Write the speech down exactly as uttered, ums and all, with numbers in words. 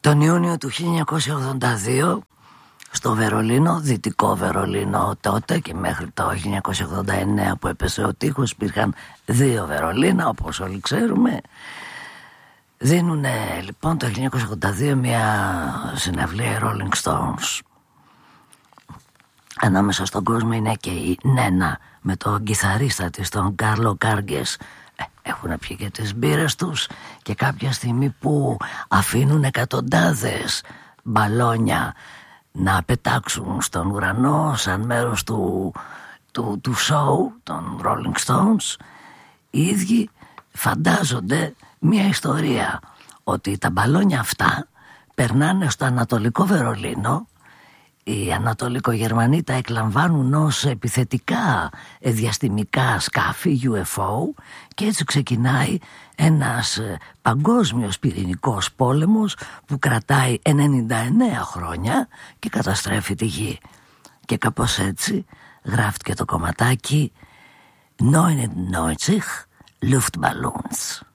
Τον Ιούνιο του χίλια εννιακόσια ογδόντα δύο στο Βερολίνο, δυτικό Βερολίνο τότε και μέχρι το χίλια εννιακόσια ογδόντα εννέα που έπεσε ο τείχος, υπήρχαν δύο Βερολίνα όπως όλοι ξέρουμε. Δίνουν λοιπόν το χίλια εννιακόσια ογδόντα δύο μια συναυλία Rolling Stones. Ανάμεσα στον κόσμο είναι και η Νένα με τον κιθαρίστα της, τον Κάρλο Κάργκες. Έχουν πιει και τις μπύρες τους και κάποια στιγμή που αφήνουν εκατοντάδες μπαλόνια να πετάξουν στον ουρανό σαν μέρος του, του, του show των Rolling Stones, οι ίδιοι φαντάζονται μια ιστορία ότι τα μπαλόνια αυτά περνάνε στο Ανατολικό Βερολίνο. Οι Ανατολικογερμανοί τα εκλαμβάνουν ως επιθετικά διαστημικά σκάφη γιου εφ ο και έτσι ξεκινάει ένας παγκόσμιος πυρηνικός πόλεμος που κρατάει ενενήντα εννέα χρόνια και καταστρέφει τη γη. Και κάπως έτσι γράφτηκε το κομματάκι neunundneunzig Luftballons.